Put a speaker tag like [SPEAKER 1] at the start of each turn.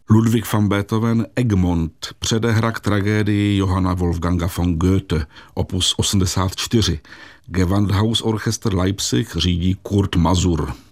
[SPEAKER 1] Ludwig van Beethoven Egmont, předehra k tragédii Johanna Wolfganga von Goethe, opus 84. Gewandhausorchester Leipzig řídí Kurt Masur.